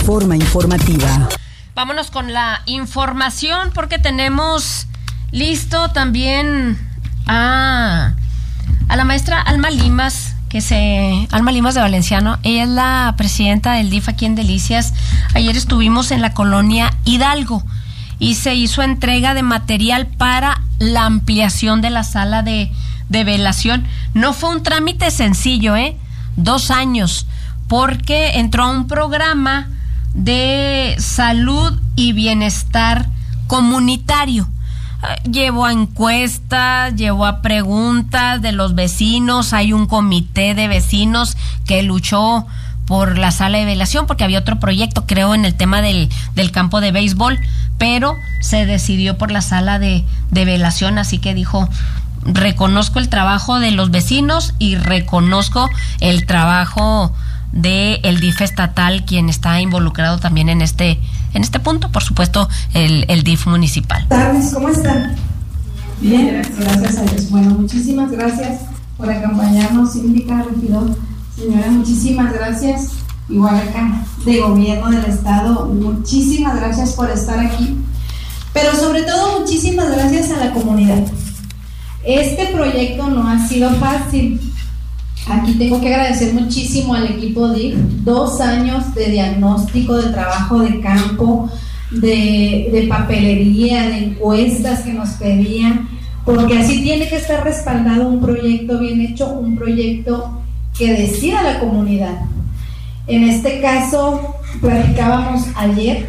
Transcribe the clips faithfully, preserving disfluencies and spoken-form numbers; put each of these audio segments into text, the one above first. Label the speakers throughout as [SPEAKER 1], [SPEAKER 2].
[SPEAKER 1] Plataforma informativa.
[SPEAKER 2] Vámonos con la información porque tenemos listo también a, a la maestra Alma Limas, que se Alma Limas de Valenciano. Ella es la presidenta del D I F aquí en Delicias. Ayer estuvimos en la colonia Hidalgo y se hizo entrega de material para la ampliación de la sala de, de velación. No fue un trámite sencillo, ¿eh? Dos años, porque entró a un programa de salud y bienestar comunitario. Llevó a encuestas, llevó a preguntas de los vecinos. Hay un comité de vecinos que luchó por la sala de velación porque había otro proyecto, creo, en el tema del, del campo de béisbol, pero se decidió por la sala de, de velación. Así que dijo: reconozco el trabajo de los vecinos y reconozco el trabajo de el D I F estatal, quien está involucrado también en este en este punto, por supuesto, el, el D I F municipal.
[SPEAKER 3] Tardes, ¿cómo están? Bien, gracias a Dios. Bueno, muchísimas gracias por acompañarnos, síndica, regidor, señora, muchísimas gracias. Igual acá, de gobierno del estado, muchísimas gracias por estar aquí. Pero sobre todo, muchísimas gracias a la comunidad. Este proyecto no ha sido fácil. Aquí tengo que agradecer muchísimo al equipo D I F, dos años de diagnóstico, de trabajo de campo, de, de papelería, de encuestas que nos pedían, porque así tiene que estar respaldado un proyecto bien hecho, un proyecto que decida la comunidad. En este caso, platicábamos ayer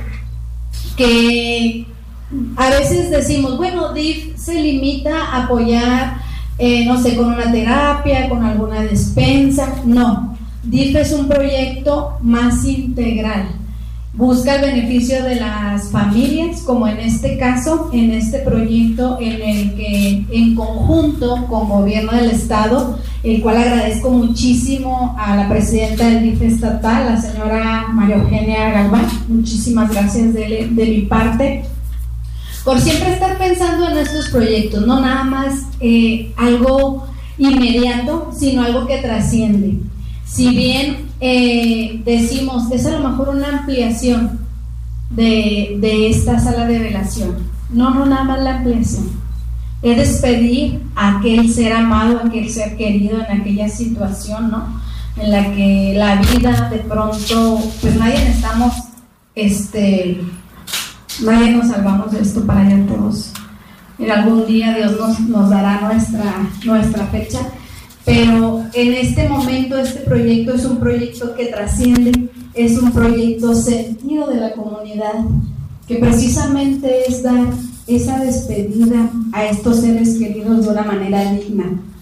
[SPEAKER 3] que a veces decimos, bueno, D I F se limita a apoyar, Eh, no sé, con una terapia, con alguna despensa. No, D I F es un proyecto más integral, busca el beneficio de las familias, como en este caso, en este proyecto en el que en conjunto con gobierno del estado, el cual agradezco muchísimo a la presidenta del D I F estatal, la señora María Eugenia Galván, muchísimas gracias de, de mi parte, por siempre estar pensando en estos proyectos, no nada más eh, algo inmediato, sino algo que trasciende. Si bien eh, decimos, es a lo mejor una ampliación de, de esta sala de velación, no, no nada más la ampliación, es despedir a aquel ser amado, a aquel ser querido en aquella situación, ¿no?, en la que la vida de pronto, pues nadie estamos, este... nadie nos salvamos de esto para allá todos. En algún día Dios nos, nos dará nuestra, nuestra fecha, pero en este momento este proyecto es un proyecto que trasciende, es un proyecto sentido de la comunidad, que precisamente es dar esa despedida a estos seres queridos de una manera digna.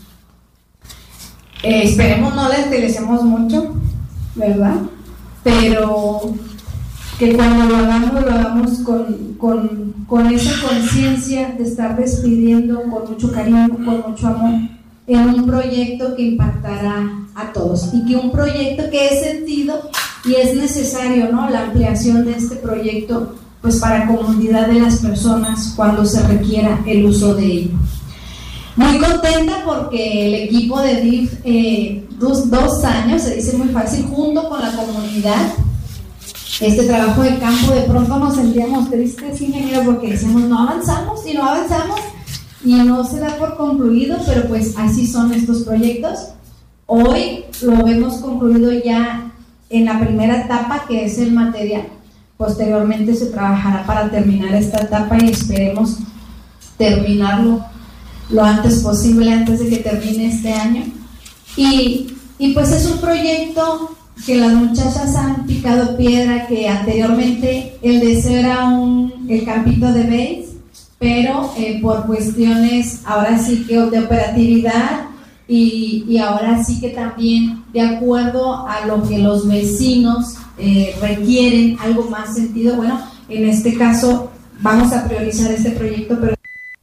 [SPEAKER 3] Eh, esperemos no les telecemos mucho, ¿verdad? Pero que cuando lo hagamos, lo hagamos con, con, con esa conciencia de estar despidiendo con mucho cariño, con mucho amor, en un proyecto que impactará a todos, y que un proyecto que es sentido y es necesario, ¿no?, la ampliación de este proyecto, pues para comodidad de las personas cuando se requiera el uso de ello. Muy contenta porque el equipo de D I F, eh, dos, dos años, se dice muy fácil, junto con la comunidad, este trabajo de campo, de pronto nos sentíamos tristes, ingeniero, porque decíamos, no avanzamos y no avanzamos y no se da por concluido, pero pues así son estos proyectos. Hoy lo vemos concluido ya en la primera etapa, que es el material. Posteriormente se trabajará para terminar esta etapa y esperemos terminarlo lo antes posible, antes de que termine este año. Y, y pues es un proyecto que las muchachas han picado piedra, que anteriormente el deseo era un, el campito de béis, pero eh, por cuestiones ahora sí que de operatividad y, y ahora sí que también de acuerdo a lo que los vecinos eh, requieren, algo más sentido. Bueno, en este caso vamos a priorizar este proyecto, pero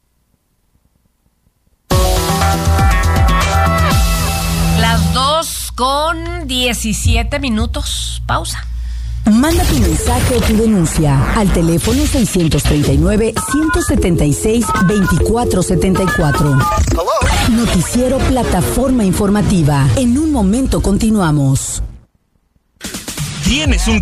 [SPEAKER 2] con diecisiete minutos. Pausa.
[SPEAKER 1] Manda tu mensaje o tu denuncia al teléfono seiscientos treinta y nueve, ciento setenta y seis, veinticuatro setenta y cuatro. Noticiero Plataforma Informativa. En un momento continuamos.
[SPEAKER 4] ¿Tienes un